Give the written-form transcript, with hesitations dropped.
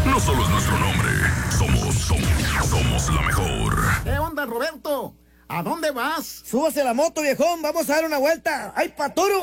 No solo es nuestro nombre, somos la mejor. ¿Qué onda, Roberto? ¿A dónde vas? Súbase la moto, viejón, vamos a dar una vuelta. ¡Ay, patoro!